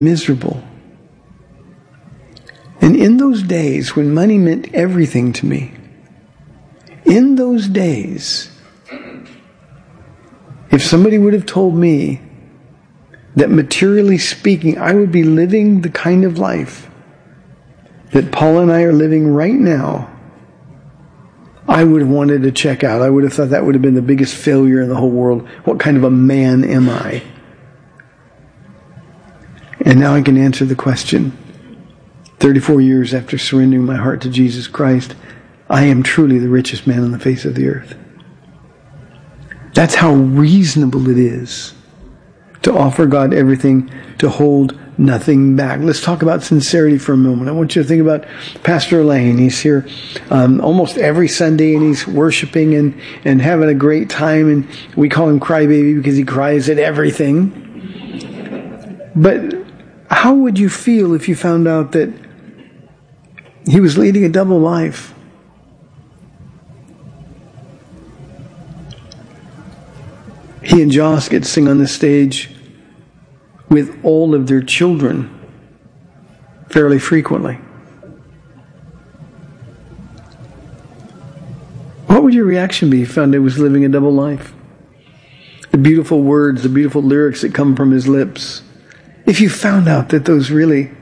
miserable. And in those days when money meant everything to me, in those days, if somebody would have told me that materially speaking, I would be living the kind of life that Paul and I are living right now, I would have wanted to check out. I would have thought that would have been the biggest failure in the whole world. What kind of a man am I? And now I can answer the question. 34 years after surrendering my heart to Jesus Christ, I am truly the richest man on the face of the earth. That's how reasonable it is to offer God everything, to hold nothing back. Let's talk about sincerity for a moment. I want you to think about Pastor Lane. He's here almost every Sunday, and he's worshiping and having a great time. And we call him Crybaby because he cries at everything. But how would you feel if you found out that he was leading a double life? He and Joss get to sing on the stage with all of their children fairly frequently. What would your reaction be if you found he was living a double life? The beautiful words, the beautiful lyrics that come from his lips. If you found out that those really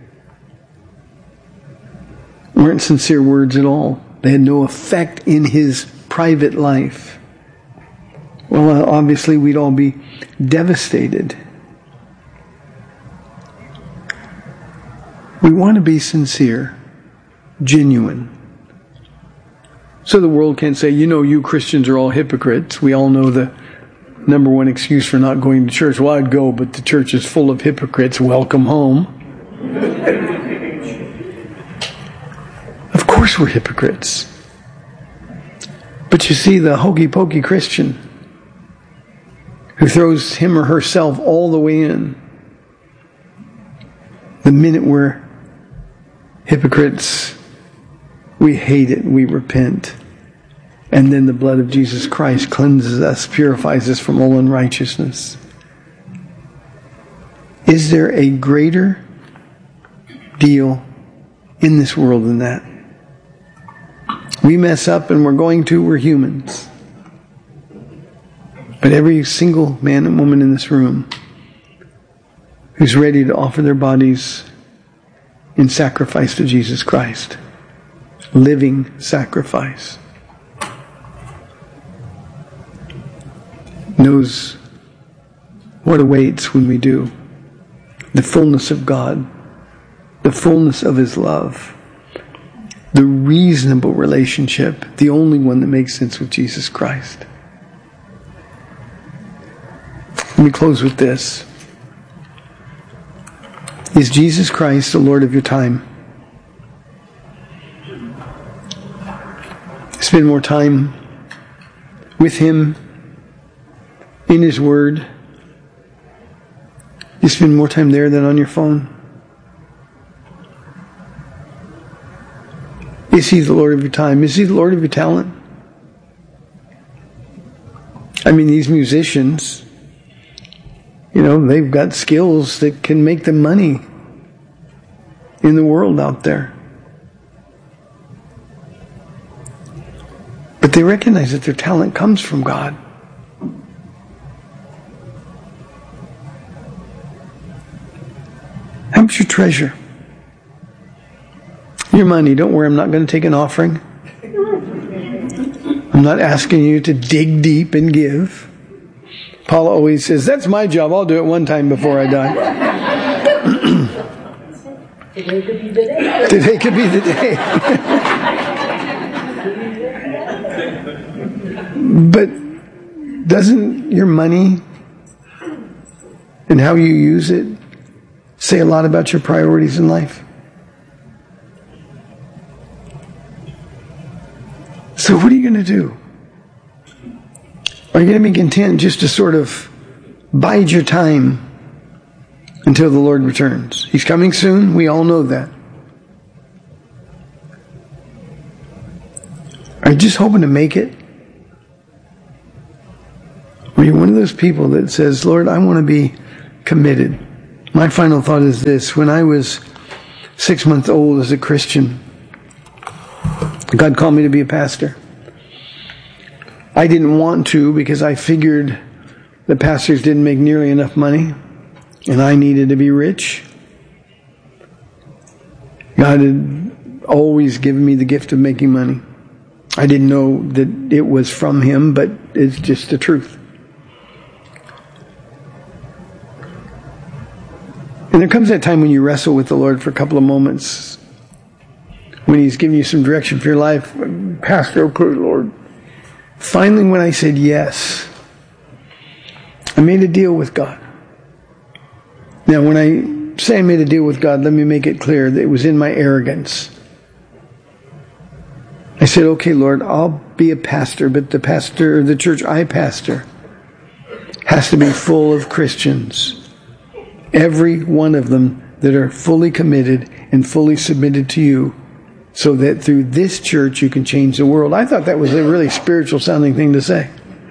weren't sincere words at all, they had no effect in his private life, well, obviously we'd all be devastated. We want to be sincere, genuine. So the world can't say, you Christians are all hypocrites. We all know the number one excuse for not going to church. Well, I'd go, but the church is full of hypocrites. Welcome home. Of course we're hypocrites. But you see, the hokey-pokey Christian who throws him or herself all the way in, the minute we're hypocrites, we hate it, we repent. And then the blood of Jesus Christ cleanses us, purifies us from all unrighteousness. Is there a greater deal in this world than that? We mess up and we're humans. But every single man and woman in this room who's ready to offer their bodies in sacrifice to Jesus Christ, living sacrifice, knows what awaits when we do. The fullness of God, the fullness of His love, the reasonable relationship, the only one that makes sense with Jesus Christ. Let me close with this. Is Jesus Christ the Lord of your time? Spend more time with Him in His Word. You spend more time there than on your phone. Is He the Lord of your time? Is He the Lord of your talent? I mean, these musicians, they've got skills that can make them money in the world out there. But they recognize that their talent comes from God. How much your treasure? Your money. Don't worry, I'm not going to take an offering. I'm not asking you to dig deep and give. Paula always says, that's my job. I'll do it one time before I die. Today could be the day. Today could be the day. But doesn't your money and how you use it say a lot about your priorities in life? So what are you going to do? Are you going to be content just to sort of bide your time until the Lord returns? He's coming soon. We all know that. Are you just hoping to make it? Or are you one of those people that says, Lord, I want to be committed. I My final thought is this. When I was 6 months old as a Christian, God called me to be a pastor. I didn't want to because I figured the pastors didn't make nearly enough money and I needed to be rich. God had always given me the gift of making money. I didn't know that it was from Him, but it's just the truth. And there comes that time when you wrestle with the Lord for a couple of moments, when He's giving you some direction for your life. Pastor, okay, Lord. Finally, when I said yes, I made a deal with God. Now, when I say I made a deal with God, let me make it clear that it was in my arrogance. I said, okay, Lord, I'll be a pastor, but the church I pastor has to be full of Christians. Every one of them that are fully committed and fully submitted to you, so that through this church you can change the world. I thought that was a really spiritual sounding thing to say.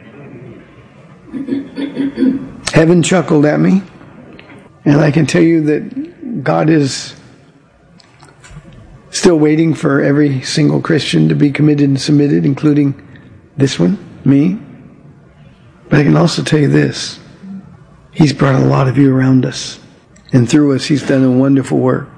Heaven chuckled at me, and I can tell you that God is still waiting for every single Christian to be committed and submitted, including this one, me. But I can also tell you this. He's brought a lot of you around us. And through us, He's done a wonderful work.